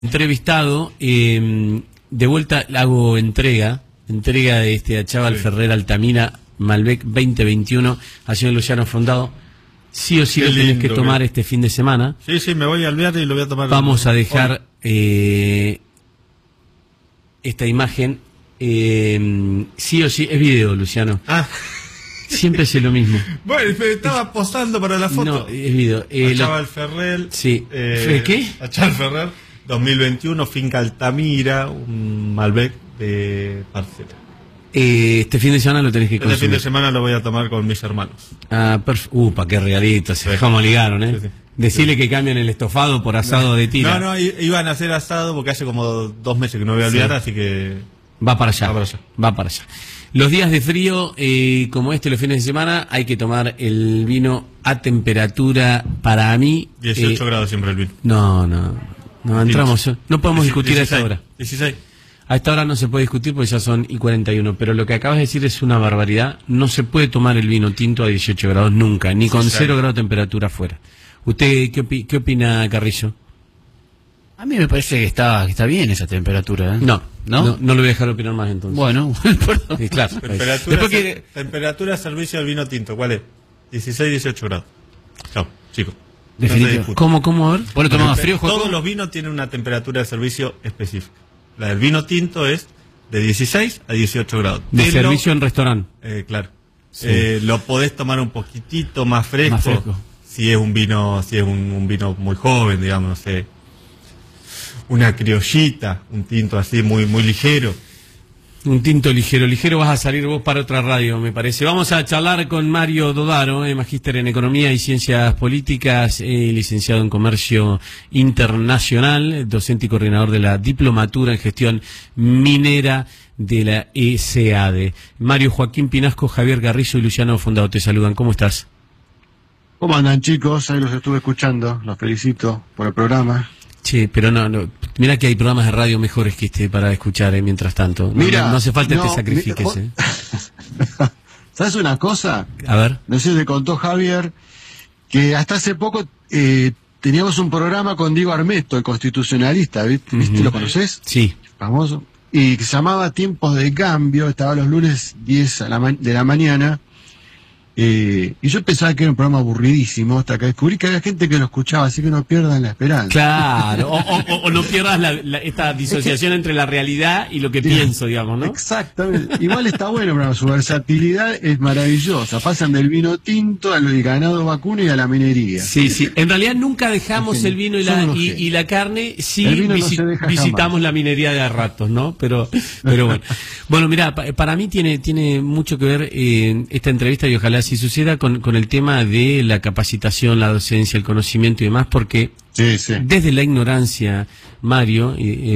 Entrevistado, de vuelta hago entrega de a Chaval Ferrer Altamira Malbec 2021 al señor Luciano Fondado. Sí o sí lo tenés que tomar este fin de semana. Sí, me voy al viernes y lo voy a tomar. Vamos a dejar esta imagen. Sí o sí, es video, Luciano. Siempre es lo mismo. Bueno, me estaba posando para la foto. No, es video. A Chaval Ferrer. Sí. ¿Qué? A Chaval Ferrer 2021, Finca Altamira, un Malbec de parcela. Este fin de semana lo tenés que consumir. Este fin de semana lo voy a tomar con mis hermanos. Pa' qué regalito, se dejamos ligaron, ¿eh? Sí. Decirle que cambian el estofado por asado de tira. No, iban a hacer asado porque hace como 2 meses que no voy a olvidar, así que... Va para allá. Los días de frío, como los fines de semana, hay que tomar el vino a temperatura, para mí... 18 grados siempre el vino. No entramos, no podemos discutir 16, a esta hora. 16. A esta hora no se puede discutir porque ya son y 41, pero lo que acabas de decir es una barbaridad. No se puede tomar el vino tinto a 18 grados nunca, ni con 0 grados de temperatura afuera. ¿Usted qué opina, Carrillo? A mí me parece que está bien esa temperatura, ¿eh? No lo voy a dejar opinar más entonces. Bueno, perdón. Sí, claro. Temperatura servicio del vino tinto, ¿cuál es? 16, 18 grados. Chao, chicos. Definitivo. ¿Cómo? A ver. Bueno, tomamos frío, todos los vinos tienen una temperatura de servicio específica. La del vino tinto es de 16 a 18 grados. De servicio en restaurante. Claro. Sí. Lo podés tomar un poquitito más fresco. Si es un vino, un vino muy joven, digamos, no sé. Una criollita, un tinto así muy ligero. Un tinto ligero vas a salir vos para otra radio, me parece. Vamos a charlar con Mario Dodaro, magíster en Economía y Ciencias Políticas, licenciado en Comercio Internacional, docente y coordinador de la Diplomatura en Gestión Minera de la ESADE. Mario, Joaquín Pinasco, Javier Carrillo y Luciano Fondado te saludan. ¿Cómo estás? ¿Cómo andan, chicos? Ahí los estuve escuchando, los felicito por el programa. Sí, pero no. Mira que hay programas de radio mejores que este para escuchar, mientras tanto. No hace falta que te sacrifiques. ¿Sabes una cosa? A ver. No sé si te contó Javier que hasta hace poco teníamos un programa con Diego Armesto, el constitucionalista, ¿viste? ¿Lo conoces? Sí. Famoso. Y que se llamaba Tiempos de Cambio, estaba los lunes 10 de la mañana. Y yo pensaba que era un programa aburridísimo hasta que descubrí que había gente que lo escuchaba, así que no pierdan la esperanza. Claro, o no pierdas esta disociación entre la realidad y lo que pienso, digamos, ¿no? Exactamente. Igual está bueno, pero su versatilidad es maravillosa. Pasan del vino tinto al ganado vacuno y a la minería. Sí. En realidad nunca dejamos el vino y la carne, sí visitamos la minería de a ratos, ¿no? Pero bueno. Bueno, mira, para mí tiene mucho que ver esta entrevista y ojalá si suceda con el tema de la capacitación, la docencia, el conocimiento y demás, porque desde la ignorancia, Mario,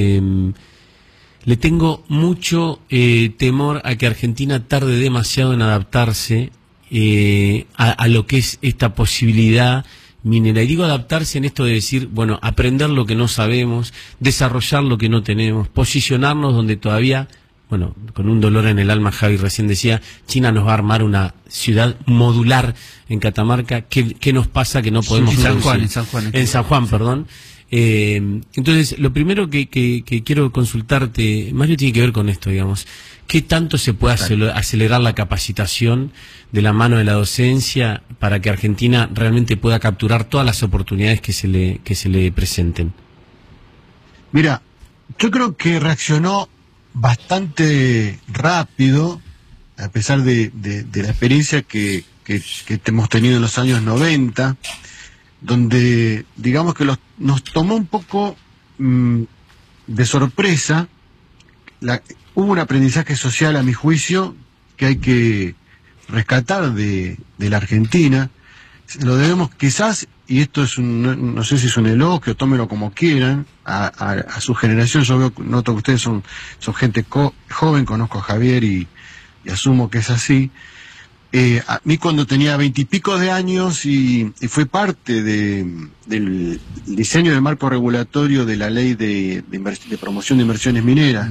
le tengo mucho temor a que Argentina tarde demasiado en adaptarse a lo que es esta posibilidad minera. Y digo adaptarse en esto de decir, bueno, aprender lo que no sabemos, desarrollar lo que no tenemos, posicionarnos donde todavía... Bueno, con un dolor en el alma, Javi recién decía, China nos va a armar una ciudad modular en Catamarca. ¿Qué nos pasa que no podemos en San Juan, perdón. Entonces, lo primero que quiero consultarte, Mario, tiene que ver con esto, digamos. ¿Qué tanto se puede acelerar la capacitación de la mano de la docencia para que Argentina realmente pueda capturar todas las oportunidades que se le presenten? Mira, yo creo que reaccionó bastante rápido, a pesar de la experiencia que hemos tenido en los años 90, donde digamos que nos tomó un poco de sorpresa. Hubo un aprendizaje social, a mi juicio, que hay que rescatar de la Argentina. Lo debemos quizás, y esto es no sé si es un elogio, tómenlo como quieran, a su generación. Yo noto que ustedes son gente joven, conozco a Javier y asumo que es así. A mí cuando tenía 20 y pico de años y fue parte del diseño del marco regulatorio de la ley de promoción de inversiones mineras,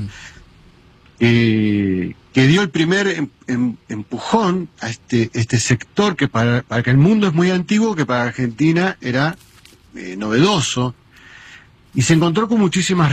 que dio el primer empujón a este sector que para que el mundo es muy antiguo, que para Argentina era novedoso. y se encontró con muchísimas